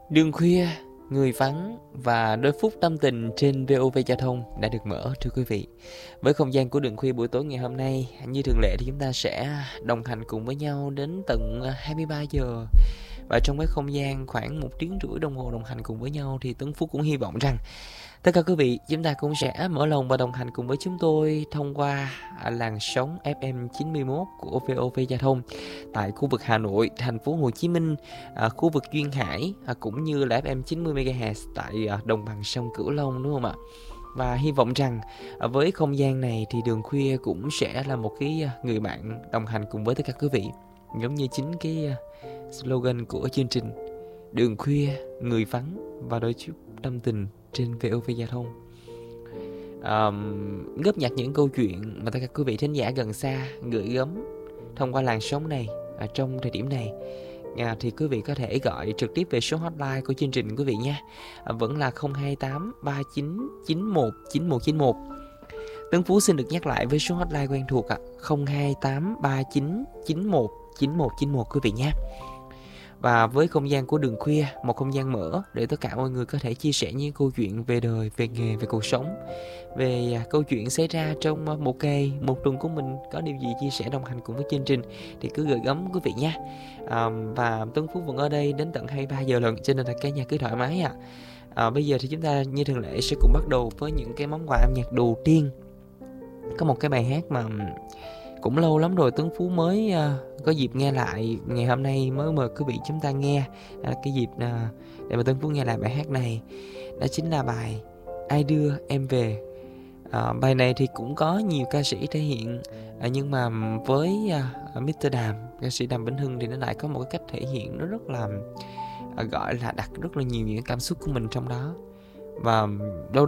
Đường khuya, người vắng và đôi phút tâm tình trên VOV Giao thông đã được mở thưa quý vị. Với không gian của đường khuya buổi tối ngày hôm nay, như thường lệ thì chúng ta sẽ đồng hành cùng với nhau đến tận 23 giờ. Và trong cái không gian khoảng 1 tiếng rưỡi đồng hồ đồng hành cùng với nhau thì Tuấn Phúc cũng hy vọng rằng tất cả quý vị chúng ta cũng sẽ mở lòng và đồng hành cùng với chúng tôi thông qua làn sóng FM 91 của VOV Giao thông tại khu vực Hà Nội, thành phố Hồ Chí Minh, khu vực Duyên Hải, cũng như là FM 90 MHz tại đồng bằng sông Cửu Long, đúng không ạ? Và hy vọng rằng với không gian này thì đường khuya cũng sẽ là một cái người bạn đồng hành cùng với tất cả quý vị, giống như chính cái slogan của chương trình đường khuya, người vắng và đôi chút tâm tình trên VOV Giao thông. Góp nhặt những câu chuyện mà tất cả quý vị thính giả gần xa gửi gắm thông qua làn sóng này trong thời điểm này, thì quý vị có thể gọi trực tiếp về số hotline của chương trình quý vị nha. Vẫn là 028 39 91 9191. Tấn Phú xin được nhắc lại với số hotline quen thuộc 028 39 91 9191 quý vị nha. Và với không gian của đường khuya, một không gian mở để tất cả mọi người có thể chia sẻ những câu chuyện về đời, về nghề, về cuộc sống, về câu chuyện xảy ra trong một ngày, một tuần của mình, có điều gì chia sẻ đồng hành cùng với chương trình thì cứ gửi gắm quý vị nha. Và Tuấn Phú vẫn ở đây đến tận 23 giờ lần, cho nên là cả nhà cứ thoải mái bây giờ thì chúng ta như thường lệ sẽ cùng bắt đầu với những cái món quà âm nhạc đầu tiên. Có một cái bài hát mà cũng lâu lắm rồi Tuấn Phú mới có dịp nghe lại, ngày hôm nay mới mời quý vị chúng ta nghe cái dịp để mà Tuấn Phú nghe lại bài hát này. Đó chính là bài Ai Đưa Em Về. Bài này thì cũng có nhiều ca sĩ thể hiện, nhưng mà với Mr. Đàm, ca sĩ Đàm Vĩnh Hưng thì nó lại có một cái cách thể hiện nó rất là gọi là đặt rất là nhiều những cảm xúc của mình trong đó. Và đâu